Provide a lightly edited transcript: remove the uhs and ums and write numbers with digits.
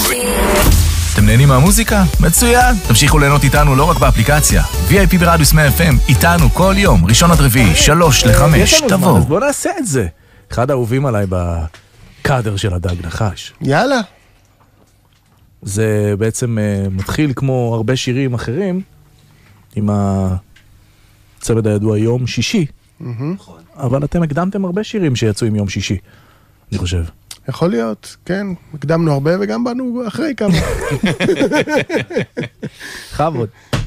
אתם נהנים מהמוזיקה? מצוין! תמשיכו ליהנות איתנו לא רק באפליקציה. VIP ברדיוס 100 FM, איתנו כל יום, ראשון עד רביעי, 3-5, תבואו. אז בוא נעשה את זה. אחד האהובים עליי בקאדר של הדג נחש. יאללה. זה בעצם מתחיל כמו הרבה שירים אחרים, עם הצמד הידוע יום שישי. אבל אתם הקדמתם הרבה שירים שיצאו עם יום שישי, אני חושב. יכול להיות, כן. הקדמנו הרבה וגם באנו אחרי כמה. חבוד.